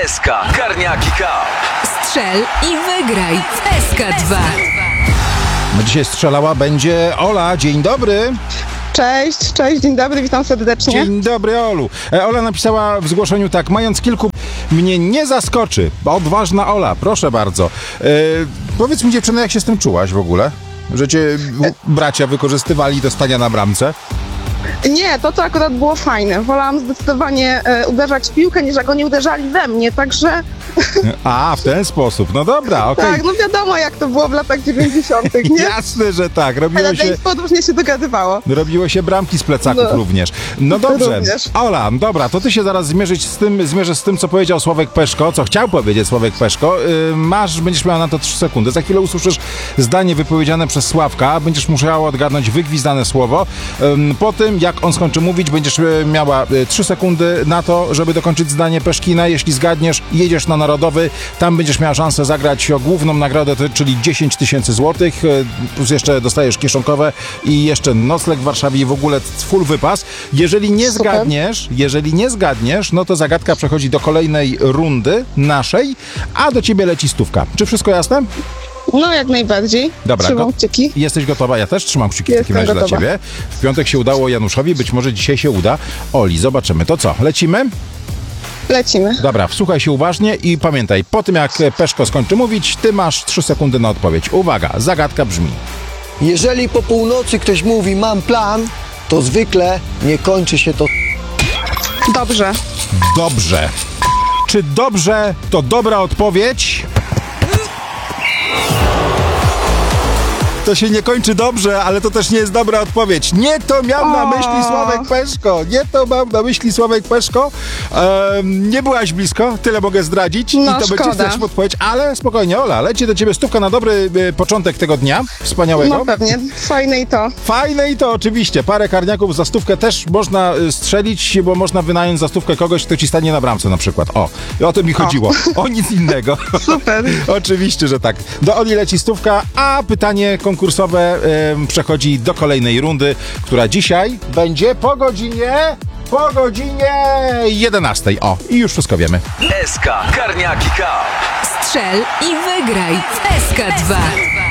SK Karniaki Cup. Strzel i wygraj w SK2. Dzisiaj strzelała będzie Ola. Dzień dobry. Cześć, dzień dobry, witam serdecznie. Dzień dobry, Olu. Ola napisała w zgłoszeniu tak: mając kilku, mnie nie zaskoczy. Odważna Ola, proszę bardzo. Powiedz mi, dziewczyno, jak się z tym czułaś w ogóle? Że cię bracia wykorzystywali do stania na bramce? Nie, to akurat było fajne. Wolałam zdecydowanie uderzać w piłkę, niż jak oni uderzali we mnie, także... A, w ten sposób. No dobra, okej. Tak, no wiadomo, jak to było w latach 90., nie? Jasne, że tak. Ale podróżnie się dogadywało. Robiło się bramki z plecaków również. No dobrze. Również. Ola, dobra, to ty się zaraz zmierzysz z tym, co powiedział Sławek Peszko, co chciał powiedzieć Sławek Peszko. Będziesz miała na to 3 sekundy. Za chwilę usłyszysz zdanie wypowiedziane przez Sławka. Będziesz musiała odgadnąć wygwizdane słowo. Po tym, jak on skończy mówić, będziesz miała 3 sekundy na to, żeby dokończyć zdanie Peszkina. Jeśli zgadniesz, jedziesz na Narodowy. Tam będziesz miała szansę zagrać o główną nagrodę, czyli 10 000 złotych. Plus jeszcze dostajesz kieszonkowe i jeszcze nocleg w Warszawie i w ogóle full wypas. Jeżeli nie zgadniesz, no to zagadka przechodzi do kolejnej rundy naszej, a do ciebie leci 100. Czy wszystko jasne? No, jak najbardziej. Dobra, Trzymam kciuki. Jesteś gotowa? Ja też trzymam kciuki w takim razie dla ciebie. W piątek się udało Januszowi, być może dzisiaj się uda Oli. Zobaczymy. To co? Lecimy? Lecimy. Dobra, wsłuchaj się uważnie i pamiętaj, po tym jak Peszko skończy mówić, ty masz 3 sekundy na odpowiedź. Uwaga, zagadka brzmi: jeżeli po północy ktoś mówi mam plan, to zwykle nie kończy się to... Dobrze. Dobrze. Czy dobrze to dobra odpowiedź? To się nie kończy dobrze, ale to też nie jest dobra odpowiedź. Nie to miał na myśli Sławek Peszko. Nie byłaś blisko, tyle mogę zdradzić. No, i to szkoda. będzie też podpowiedź, ale spokojnie, Ola, leci do ciebie 100 na dobry początek tego dnia wspaniałego. No pewnie, fajne i to. Oczywiście. Parę karniaków za 100 też można strzelić, bo można wynająć za 100 kogoś, kto ci stanie na bramce na przykład. O to mi chodziło. O nic innego. Super. Oczywiście, że tak. Do Oli leci 100, a pytanie konkursowe przechodzi do kolejnej rundy, która dzisiaj będzie po godzinie 11. I już wszystko wiemy. SK Karniaki Cup. Strzel i wygraj w SK2.